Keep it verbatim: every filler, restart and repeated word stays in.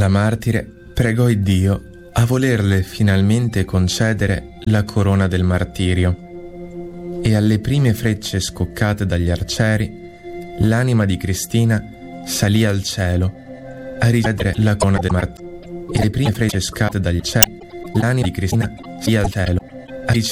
La martire pregò Iddio a volerle finalmente concedere la corona del martirio, e alle prime frecce scoccate dagli arcieri, l'anima di Cristina salì al cielo a ricevere la corona del martirio. E alle prime frecce scoccate dagli arcieri, l'anima di Cristina salì al cielo a ricevere